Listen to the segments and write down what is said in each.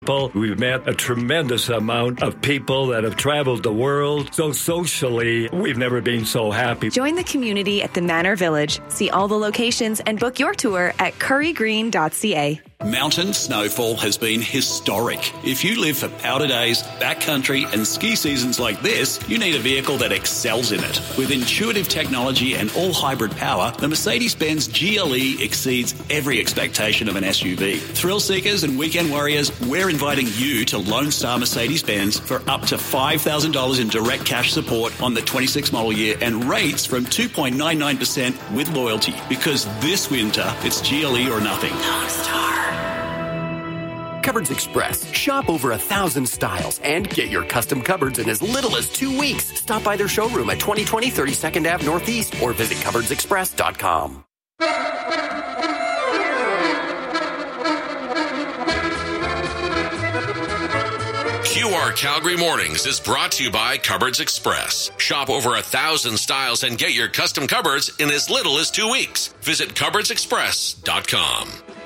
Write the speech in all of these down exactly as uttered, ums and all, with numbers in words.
We've met a tremendous amount of people that have traveled the world. So socially, we've never been so happy. Join the community at the Manor Village. See all the locations and book your tour at curry green dot c a. Mountain snowfall has been historic. If you live for powder days, backcountry and ski seasons like this, you need a vehicle that excels in it. With intuitive technology and all-hybrid power, the Mercedes-Benz G L E exceeds every expectation of an S U V. Thrill seekers and weekend warriors, we're inviting you to Lone Star Mercedes-Benz for up to five thousand dollars in direct cash support on the twenty-six model year and rates from two point nine nine percent with loyalty. Because this winter, it's G L E or nothing. Lone Star. Cupboards Express. Shop over a thousand styles and get your custom cupboards in as little as two weeks. Stop by their showroom at twenty twenty thirty-second Avenue Northeast or visit cupboards express dot com. Q R Calgary Mornings is brought to you by Cupboards Express. Shop over a thousand styles and get your custom cupboards in as little as two weeks. Visit cupboards express dot com.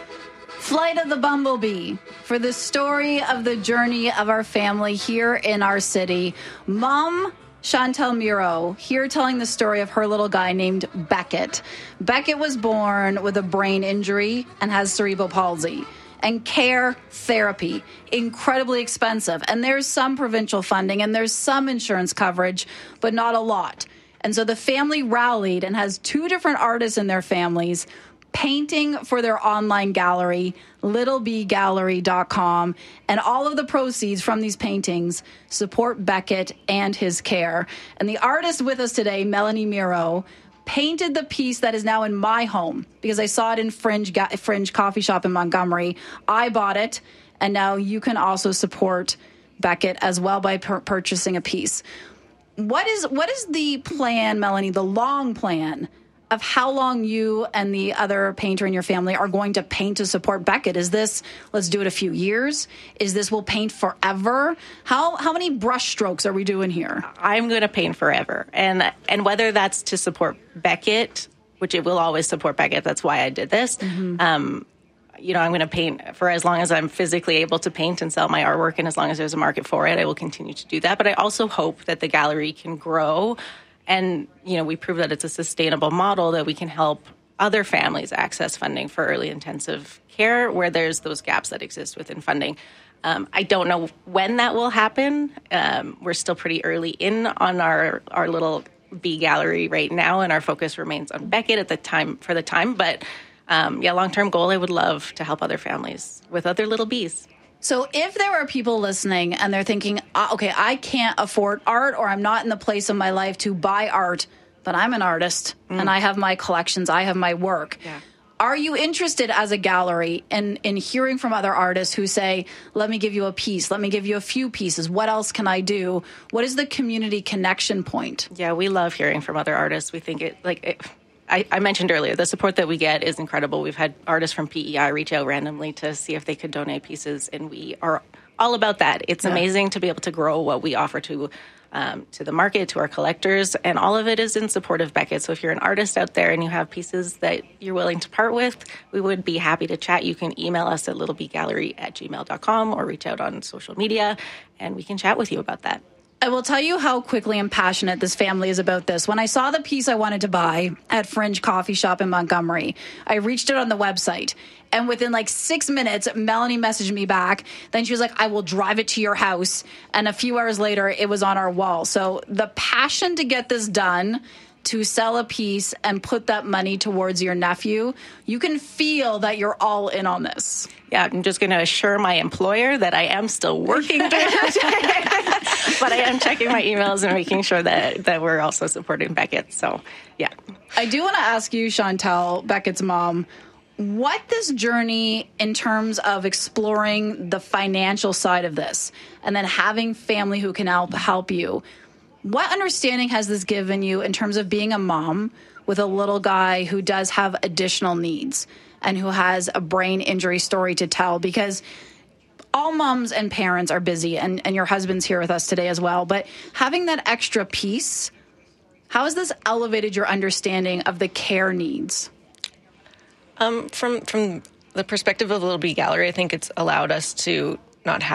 Flight of the Bumblebee, for the story of the journey of our family here in our city. Mom Chantel Miro here telling the story of her little guy named Beckett. Beckett was born with a brain injury and has cerebral palsy. And care therapy, incredibly expensive. And there's some provincial funding and there's some insurance coverage, but not a lot. And so the family rallied and has two different artists in their families painting for their online gallery, little b gallery dot com, and all of the proceeds from these paintings support Beckett and his care. And the artist with us today, Melanie Miro, painted the piece that is now in my home because I saw it in Fringe Fringe Coffee Shop in Montgomery. I bought it, and now you can also support Beckett as well by pur- purchasing a piece. What is what is the plan, Melanie, the long plan of how long you and the other painter in your family are going to paint to support Beckett? Is this, let's do it a few years? Is this, we'll paint forever? How how many brush strokes are we doing here? I'm going to paint forever. And and whether that's to support Beckett, which it will always support Beckett, that's why I did this. Mm-hmm. Um, you know, I'm going to paint for as long as I'm physically able to paint and sell my artwork, and as long as there's a market for it, I will continue to do that. But I also hope that the gallery can grow. And, you know, we prove that it's a sustainable model that we can help other families access funding for early intensive care where there's those gaps that exist within funding. Um, I don't know when that will happen. Um, we're still pretty early in on our, our little B gallery right now, and our focus remains on Beckett at the time for the time. But, um, yeah, long-term goal, I would love to help other families with other little Bs. So if there are people listening and they're thinking, okay, I can't afford art or I'm not in the place of my life to buy art, but I'm an artist mm. and I have my collections, I have my work. Yeah. Are you interested as a gallery in, in hearing from other artists who say, let me give you a piece, let me give you a few pieces, what else can I do? What is the community connection point? Yeah, we love hearing from other artists. We think it, like... It, I, I mentioned earlier, the support that we get is incredible. We've had artists from P E I reach out randomly to see if they could donate pieces, and we are all about that. It's yeah. amazing to be able to grow what we offer to um, to the market, to our collectors, and all of it is in support of Beckett. So if you're an artist out there and you have pieces that you're willing to part with, we would be happy to chat. You can email us at little b gallery at gmail dot com or reach out on social media, and we can chat with you about that. I will tell you how quickly and passionate this family is about this. When I saw the piece I wanted to buy at Fringe Coffee Shop in Montgomery, I reached it on the website. And within like six minutes, Melanie messaged me back. Then she was like, I will drive it to your house. And a few hours later, it was on our wall. So the passion to get this done, to sell a piece and put that money towards your nephew, you can feel that you're all in on this. Yeah, I'm just going to assure my employer that I am still working during the day, but I am checking my emails and making sure that, that we're also supporting Beckett. So, yeah. I do want to ask you, Chantel, Beckett's mom, what this journey in terms of exploring the financial side of this and then having family who can help help you, what understanding has this given you in terms of being a mom with a little guy who does have additional needs and who has a brain injury story to tell? Because all moms and parents are busy, and, and your husband's here with us today as well. But having that extra piece, how has this elevated your understanding of the care needs? Um, from from the perspective of Little B Gallery, I think it's allowed us to not have